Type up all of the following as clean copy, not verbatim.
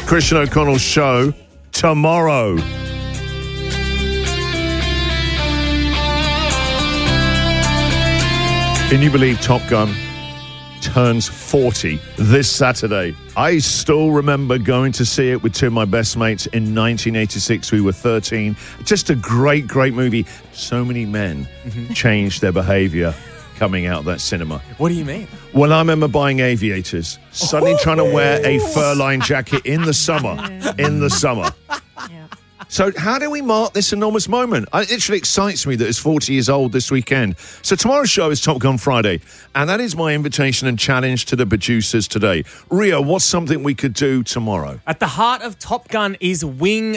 Christian O'Connell's show tomorrow. Can you believe Top Gun turns 40 this Saturday? I still remember going to see it with two of my best mates in 1986. We were 13. Just a great, great movie. So many men changed their behavior coming out of that cinema. What do you mean? Well, I remember buying aviators, suddenly trying to wear a fur-lined jacket in the summer. In the summer. Yeah. So how do we mark this enormous moment? It literally excites me that it's 40 years old this weekend. So tomorrow's show is Top Gun Friday, and that is my invitation and challenge to the producers today. Rio, what's something we could do tomorrow? At the heart of Top Gun is wingman.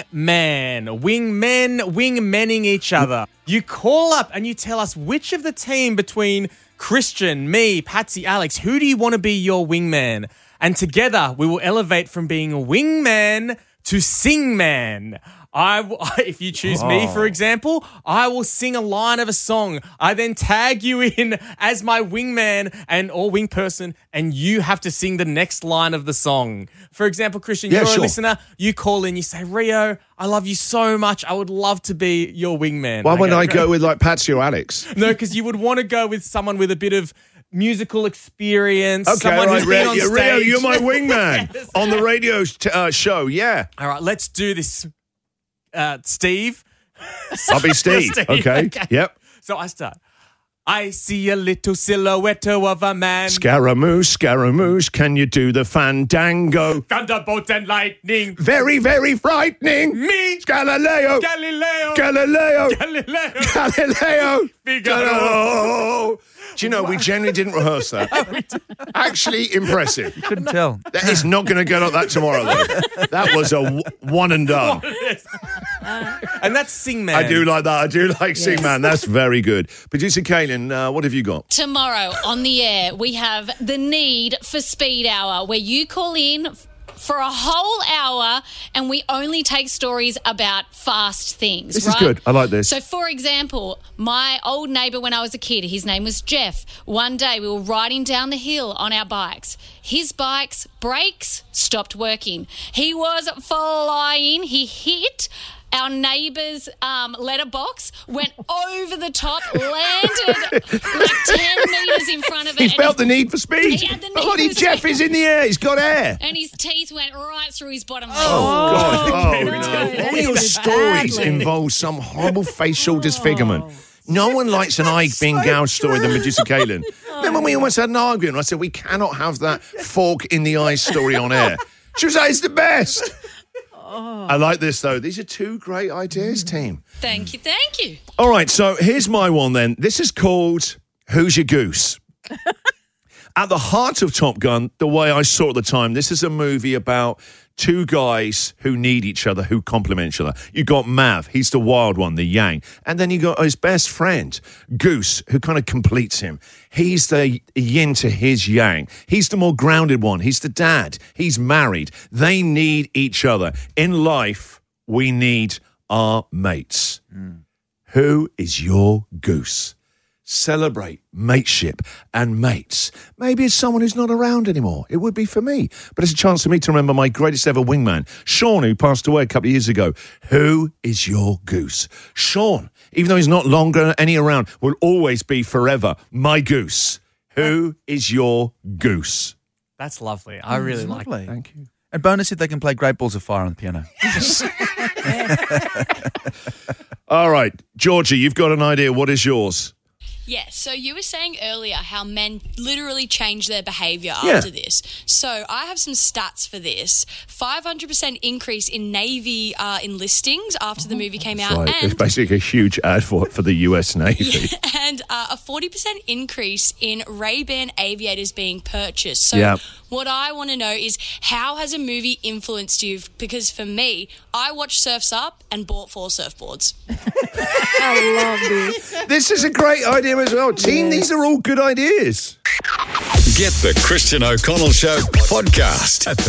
Wingmenning each other. You call up and you tell us which of the team between Christian, me, Patsy, Alex, who do you want to be your wingman? And together we will elevate from being a wingman to singman. If you choose me, for example, I will sing a line of a song. I then tag you in as my wingman or wing person, and you have to sing the next line of the song. For example, Christian, you're a listener. You call in, you say, Rio, I love you so much. I would love to be your wingman. Why wouldn't I go with like Patsy or Alex? No, because you would want to go with someone with a bit of musical experience. Okay, someone who's been on stage. Rio, you're my wingman on the radio show, yeah. All right, let's do this. Steve. I'll be Steve. Okay. Yep. So I start. I see a little silhouette of a man. Scaramouche, Scaramouche, can you do the fandango? Thunderbolt and lightning. Very, very frightening. Me. Galileo. Galileo. Galileo. Galileo. Galileo. Figaro. Do you know, we generally didn't rehearse that. Actually, impressive. Couldn't tell. That is not going to get like that tomorrow, though. That was a one and done. And that's Singman. I do like that. I do like Singman. That's very good. Producer Kaylin, what have you got? Tomorrow on the air, we have the Need for Speed Hour, where you call in for a whole hour and we only take stories about fast things. This is good. I like this. So, for example, my old neighbour when I was a kid, his name was Jeff. One day we were riding down the hill on our bikes. His bike's brakes stopped working. He was flying. He hit our neighbour's letterbox, went over the top, landed like 10 metres in front of it. He felt the need for speed. He had the need Bloody for Jeff speed. is in the air. He's got air. And his teeth went right through his bottom lip. Oh, God. Oh, no. no. All your stories involve some horrible facial disfigurement. No one likes an eye being gouged story than Producer Kaylin. Remember when we almost had an argument? I said, we cannot have that fork in the eye story on air. She was like, it's the best. I like this, though. These are two great ideas, team. Thank you, thank you. All right, so here's my one then. This is called Who's Your Goose? At the heart of Top Gun, the way I saw it at the time, this is a movie about two guys who need each other, who complement each other. You got Mav, he's the wild one, the yang. And then you got his best friend, Goose, who kind of completes him. He's the yin to his yang. He's the more grounded one. He's the dad. He's married. They need each other. In life, we need our mates. Who is your goose? Celebrate mateship and mates. Maybe it's someone who's not around anymore. It would be for me. But it's a chance for me to remember my greatest ever wingman, Sean, who passed away a couple of years ago. Who is your goose? Sean, even though he's not longer any around, will always be forever my goose. Who is your goose? That's lovely. I really like Lovely. it. Thank you. And bonus if they can play Great Balls of Fire on the piano. All right, Georgie, you've got an idea. What is yours? Yeah, so you were saying earlier how men literally change their behaviour after this. So I have some stats for this. 500% increase in Navy enlistings after the movie came out. Right. It's And, basically a huge ad for the US Navy. and a 40% increase in Ray-Ban aviators being purchased. So what I want to know is, how has a movie influenced you? Because for me, I watched Surf's Up and bought 4 surfboards. I love this. This is a great idea as well. Team, these are all good ideas. Get the Christian O'Connell Show podcast.